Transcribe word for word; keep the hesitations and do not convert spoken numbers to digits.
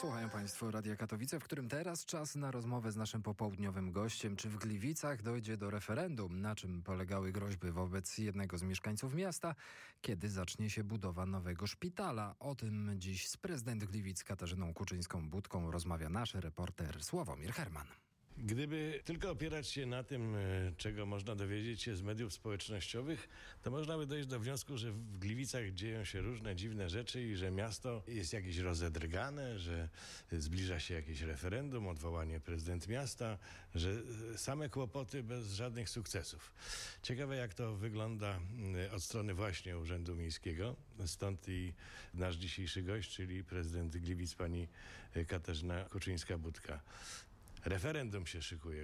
Słuchają Państwo Radia Katowice, w którym teraz czas na rozmowę z naszym popołudniowym gościem. Czy w Gliwicach dojdzie do referendum? Na czym polegały groźby wobec jednego z mieszkańców miasta? Kiedy zacznie się budowa nowego szpitala? O tym dziś z prezydent Gliwic Katarzyną Kuczyńską-Budką rozmawia nasz reporter Sławomir Herman. Gdyby tylko opierać się na tym, czego można dowiedzieć się z mediów społecznościowych, to można by dojść do wniosku, że w Gliwicach dzieją się różne dziwne rzeczy i że miasto jest jakieś rozedrgane, że zbliża się jakieś referendum, odwołanie prezydent miasta, że same kłopoty bez żadnych sukcesów. Ciekawe, jak to wygląda od strony właśnie Urzędu Miejskiego. Stąd i nasz dzisiejszy gość, czyli prezydent Gliwic pani Katarzyna Kuczyńska-Budka. Referendum się szykuje.